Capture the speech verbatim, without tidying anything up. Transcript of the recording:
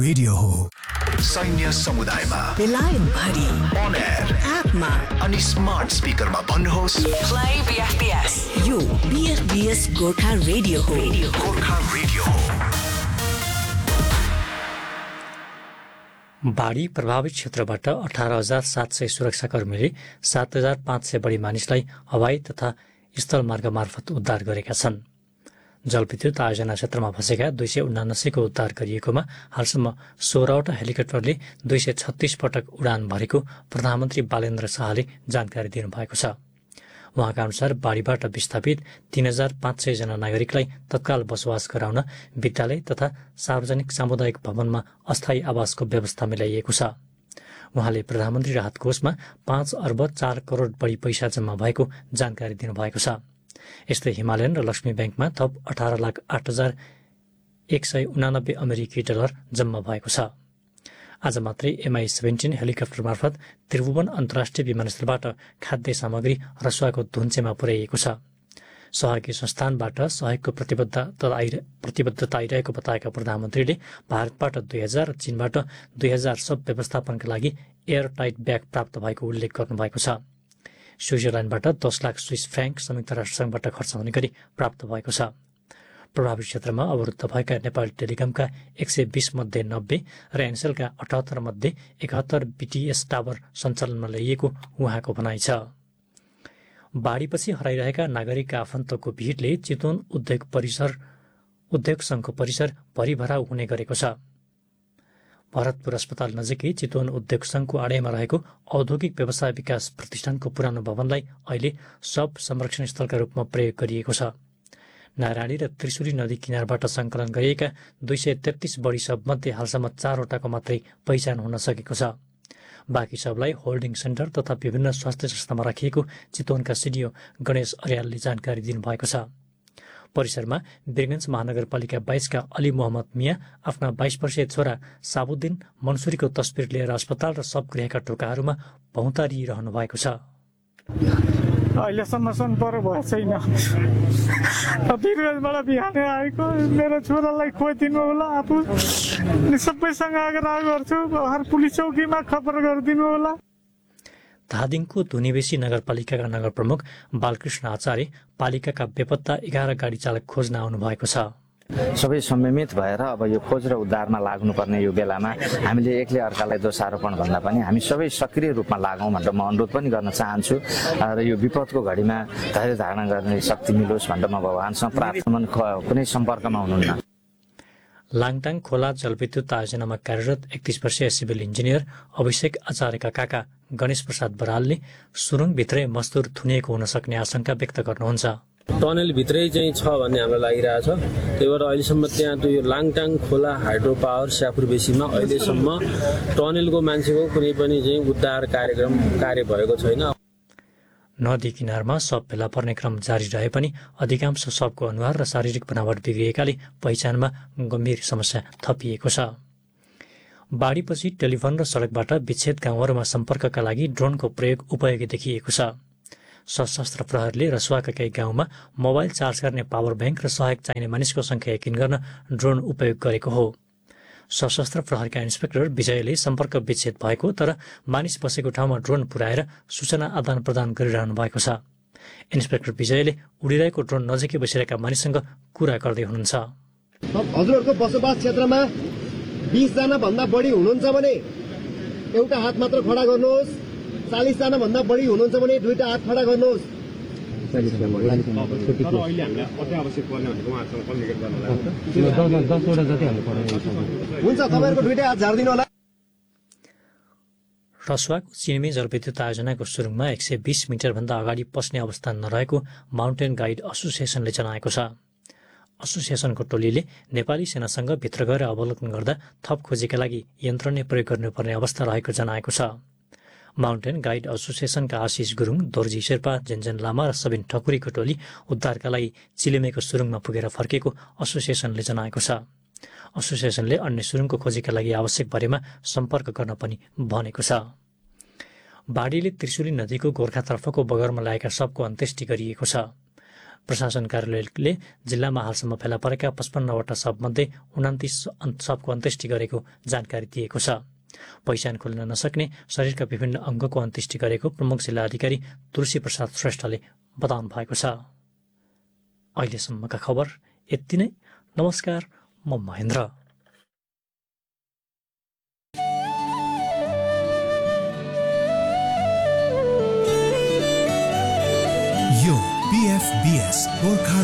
Radio हो सैन्य समुदायमा बेलायत भरि on air एपमा अनि स्मार्ट स्पिकरमा भन्नुहोस् प्ले बीएफबीएस यो बीएफबीएस गोर्खा रेडियो हो गोर्खा रेडियो हो। बाढी प्रभावित क्षेत्रबाट अठार हजार सात सय सुरक्षाकर्मीले सात हजार पाँच सय बढी मानिसलाई हवाई तथा स्थल मार्ग मार्फत उद्धार गरेका छन्। जलविद्युत आयोजना क्षेत्रमा फँसेका दुई सय उनासीको उद्धार गरिएकोमा हालसम्म सोह्रवटा हेलिकप्टरले दुई सय छत्तीस पटक उडान भरेको प्रधानमन्त्री बालेन्द्र शाहले जानकारी दिनुभएको छ। उहाँका अनुसार बाढीबाट विस्थापित तीन हजार पाँच सय जना नागरिकलाई तत्काल बसोबास गराउन विद्यालय तथा सार्वजनिक सामुदायिक भवनमा अस्थायी आवासको व्यवस्था मिलाइएको छ। उहाँले प्रधानमन्त्री राहत कोषमा पाँच अर्ब चार करोड बढी पैसा जम्मा भएको जानकारी दिनुभएको छ। यस्तै हिमालयन र लक्ष्मी ब्याङ्कमा थप अठार लाख आठ हजार एक सय उनानब्बे अमेरिकी डलर जम्मा भएको छ। आज मात्रै एमआई सेभेन्टिन हेलिकप्टर मार्फत त्रिभुवन अन्तर्राष्ट्रिय विमानस्थलबाट खाद्य सामग्री रसुवाको धुन्चेमा पुर्याइएको छ। सहयोगी संस्थानबाट सहयोगको प्रतिबद्धता प्रतिबद्धता आइरहेको बताएका प्रधानमन्त्रीले भारतबाट दुई हजार र चीनबाट दुई हजार सब व्यवस्थापनका लागि एयर टाइट ब्याग प्राप्त भएको उल्लेख गर्नुभएको छ। स्विजरल्याण्डबाट दस लाख स्विस फ्र्याङ्क संयुक्त राष्ट्रसङ्घबाट खर्च हुने गरी प्राप्त भएको छ। प्रभावित क्षेत्रमा अवरुद्ध भएका नेपाली टेलिकमका एक सय बीस मध्ये नब्बे र एनसेलका अठहत्तर मध्ये एकहत्तर बीटीएस टावर सञ्चालनमा ल्याइएको उहाँको भनाइ छ। बाढीपछि हराइरहेका नागरिकका आफन्तको भिडले चितवन उद्योग परिसर उद्योग संघको परिसर भरिभराउ हुने गरेको छ। भरतपुर अस्पताल नजिकै चितवन उद्योग संघको आडैमा रहेको औद्योगिक व्यवसाय विकास प्रतिष्ठानको पुरानो भवनलाई अहिले सब संरक्षण स्थलका रूपमा प्रयोग गरिएको छ। नारायणी र त्रिशुली नदी किनारबाट संकलन गरिएका दुई सय तेत्तीस बढी सबमध्ये हालसम्म चारवटाको मात्रै पहिचान हुन सकेको छ। बाँकी सबलाई होल्डिङ सेन्टर तथा विभिन्न स्वास्थ्य संस्थामा राखिएको चितवनका सिडिओ गणेश अर्यालले जानकारी दिनुभएको छ। परिसरमा वीरगञ्ज महानगरपालिका बाइसका अली मोहम्मद मिया आफ्ना बाइस वर्षीय छोरा साबुद्दिन मन्सुरीको तस्बिर लिएर अस्पताल र सबगृहका टोकाहरूमा भौँतारिरहनु भएको छ। अहिलेसम्म सम्पर्क भएको छैन। वीरगञ्जबाट बिहानै आएको मेरो छोरालाई खोजिदिनु होला। आफू सबैसँग आग्रह गर्छु हर पुलिस चौकीमा खबर गरिदिनु होला। धादिङको धुनीबेसी नगरपालिकाका नगर प्रमुख बालकृष्ण आचार्य पालिकाका बेपत्ता एघार गाडी चालक खोज्न आउनु भएको छ। सबै संयमित भएर अब यो खोज र उद्धारमा लाग्नुपर्ने यो बेलामा हामीले एकले अर्कालाई दोषारोपण भन्दा पनि हामी सबै सक्रिय रूपमा लागौँ भनेर म अनुरोध पनि गर्न चाहन्छु र यो विपदको घडीमा धैर्य धारण गर्ने शक्ति मिलोस् भनेर म भगवानसँग प्रार्थना कुनै सम्पर्कमा हुनुहुन्न। लाङटाङ खोला जलविद्युत आयोजनामा कार्यरत एकतीस वर्षीय सिभिल इन्जिनियर अभिषेक आचार्यका काका गणेश प्रसाद बरालले सुरुङभित्रै मजदुर थुनिएको हुन सक्ने आशंका व्यक्त गर्नुहुन्छ। टनल भित्रै चाहिँ छ भन्ने हामीलाई लागिरहेछ। त्यही भएर अहिलेसम्म त्यहाँ त्यो यो लाङटाङ खोला हाइड्रो पावर स्यापुर बेसीमा अहिलेसम्म टनलको मान्छेको कुनै पनि चाहिँ उद्धार कार्यक्रम कार्य भएको छैन। नदी किनारमा शव फेला पर्ने क्रम जारी रहे पनि अधिकांश शवको अनुहार र शारीरिक बनावट बिग्रिएकाले पहिचानमा गम्भीर समस्या थपिएको छ। बाढीपछि टेलिफोन र सडकबाट विच्छेद गाउँहरूमा सम्पर्कका लागि ड्रोनको प्रयोग उपयोगी देखिएको छ। सशस्त्र प्रहरीले रसुवाका केही गाउँमा मोबाइल चार्ज गर्ने पावर ब्याङ्क र सहयोग चाहिने मानिसको संख्या यकिन गर्न ड्रोन उपयोग गरेको हो। सशस्त्र प्रहरीका इन्सपेक्टर विजयले सम्पर्क विच्छेद भएको तर मानिस बसेको ठाउँमा ड्रोन पुर्याएर सूचना आदान प्रदान गरिरहनु भएको छ। इन्सपेक्टर विजयले उडिरहेको ड्रोन नजिकै बसिरहेका मानिससँग कुरा गर्दै हुनुहुन्छ। हजुरहरूको बसोबास क्षेत्रमा बीस जना भन्दा बढी हुनुहुन्छ भने एउटा हात मात्र खडा गर्नुहोस्। चालिस जना भन्दा बढी हुनुहुन्छ भने दुईटा हात खडा गर्नुहोस्। हुन्छ तपाईँहरूको दुईटै हात झारिदिनु होला। रसुवाको चिनिमे जलविद्युत आयोजनाको सुरुङमा एक सय बीस मिटरभन्दा अगाडि पस्ने अवस्था नरहेको माउन्टेन गाइड एसोसिएसनले जनाएको छ। एसोसिएसनको टोलीले नेपाली सेनासँग भित्र गएर अवलोकन गर्दा थप खोजीका लागि यन्त्र नै प्रयोग गर्नुपर्ने अवस्था रहेको जनाएको छ। माउन्टेन गाइड एसोसिएसनका आशिष गुरुङ, दोर्जी शेर्पा, जेनजेन लामा र सबिन ठकुरीको टोली उद्धारका लागि चिलिमेको सुरुङमा पुगेर फर्केको एसोसिएसनले जनाएको छ। एसोसिएसनले अन्य सुरुङको खोजीका लागि आवश्यक परेमा सम्पर्क गर्न पनि भनेको छ। बाढीले त्रिशुली नदीको गोर्खातर्फको बगरमा लागेका सबको अन्त्येष्टि गरिएको छ। प्रशासन कार्यालयले जिल्लामा हालसम्म फेला परेका पचपन्नवटा शवमध्ये उनातिस शवको अन्त्येष्टि गरेको जानकारी दिएको छ। पहिचान खोल्न नसक्ने शरीरका विभिन्न अङ्गको अन्त्येष्टि गरेको प्रमुख जिल्ला अधिकारी तुलसी प्रसाद श्रेष्ठले बताउनु भएको छ। अहिलेसम्मका खबर यति नै। नमस्कार, म महेन्द्र। यो बीएफबीएस गोर्खा